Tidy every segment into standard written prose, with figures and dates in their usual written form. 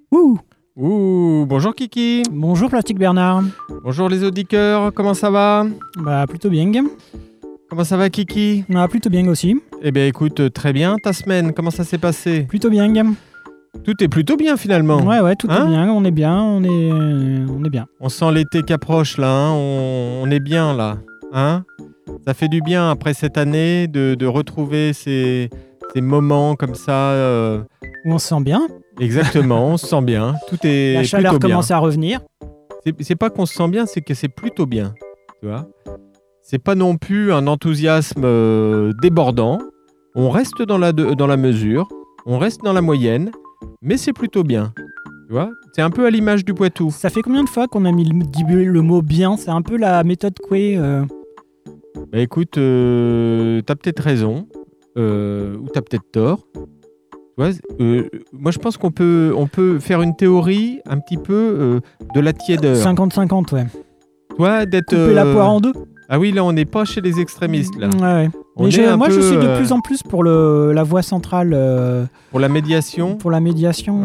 Ouh. Bonjour Kiki. Bonjour Plastique Bernard. Bonjour les auditeurs, comment ça va? Plutôt bien. Comment ça va Kiki? Plutôt bien aussi. Eh bien écoute, très bien. Ta semaine, comment ça s'est passé? Plutôt bien. Tout est plutôt bien finalement. Ouais, tout est bien, on est bien. On sent l'été qui approche là, hein. On est bien là. Hein? Ça fait du bien après cette année de retrouver ces moments comme ça. Où on se sent bien. Exactement, on se sent bien. Tout est La chaleur plutôt bien. commence à revenir. C'est pas qu'on se sent bien, c'est que c'est plutôt bien. Tu vois? C'est pas non plus un enthousiasme débordant. On reste dans la mesure, on reste dans la moyenne, mais c'est plutôt bien. Tu vois? C'est un peu à l'image du Poitou. Ça fait combien de fois qu'on a mis le mot bien? C'est un peu la méthode Coué. Bah écoute, t'as peut-être raison, ou t'as peut-être tort. Tu vois, moi je pense qu'on peut faire une théorie un petit peu de la tiédeur. 50-50, ouais. Toi, d'être couper la poire en deux. Ah oui, là on n'est pas chez les extrémistes là. Ouais. Mais je suis de plus en plus pour la voie centrale. Pour la médiation. Pour la médiation,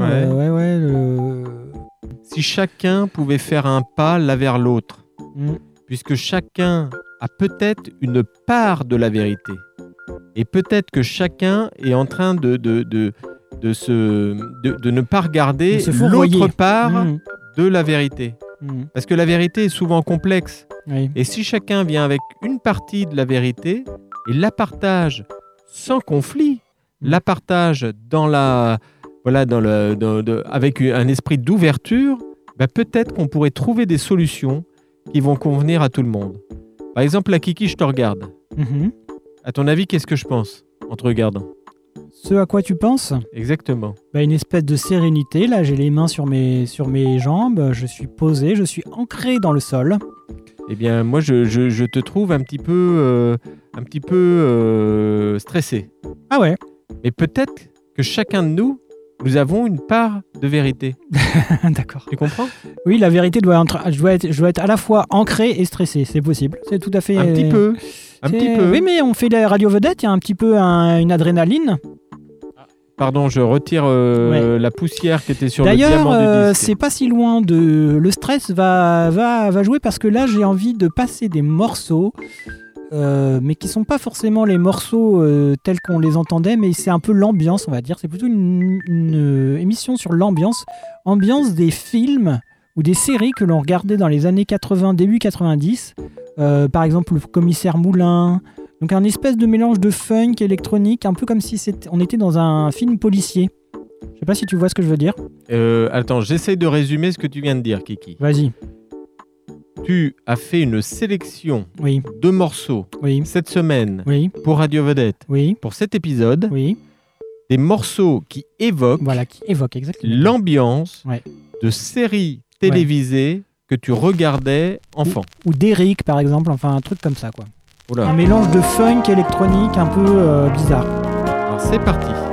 Si chacun pouvait faire un pas l'un vers l'autre, puisque chacun a peut-être une part de la vérité, et peut-être que chacun est en train de ne pas regarder l'autre part de la vérité. Parce que la vérité est souvent complexe. Oui. Et si chacun vient avec une partie de la vérité et la partage sans conflit, la partage avec un esprit d'ouverture, peut-être qu'on pourrait trouver des solutions qui vont convenir à tout le monde. Par exemple, la Kiki, je te regarde. À ton avis, qu'est-ce que je pense en te regardant? Ce à quoi tu penses? Exactement. Une espèce de sérénité. Là, j'ai les mains sur mes jambes. Je suis posé, je suis ancré dans le sol. Eh bien, moi, je te trouve un petit peu stressé. Ah ouais? Mais peut-être que chacun de nous avons une part de vérité. D'accord. Tu comprends? Oui, la vérité doit être à la fois ancrée et stressée. C'est possible. C'est tout à fait... Un petit peu. Oui, mais on fait la radio vedette. Il y a un petit peu une adrénaline. Pardon, je retire la poussière qui était sur le diamant du D'ailleurs, disque. c'est pas si loin de... Le stress va jouer parce que là, j'ai envie de passer des morceaux, mais qui sont pas forcément les morceaux tels qu'on les entendait, mais c'est un peu l'ambiance, on va dire. C'est plutôt une émission sur l'ambiance. Ambiance des films ou des séries que l'on regardait dans les années 80, début 90. Par exemple, le commissaire Moulin... Donc un espèce de mélange de funk électronique, un peu comme si on était dans un film policier. Je sais pas si tu vois ce que je veux dire. Attends, j'essaie de résumer ce que tu viens de dire, Kiki. Vas-y. Tu as fait une sélection de morceaux cette semaine pour Radio Vedette, pour cet épisode. Des morceaux qui évoquent, exactement l'ambiance de séries télévisées que tu regardais enfant. Ou d'Eric, par exemple, enfin un truc comme ça, quoi. Oula. Un mélange de funk électronique un peu bizarre. Alors c'est parti.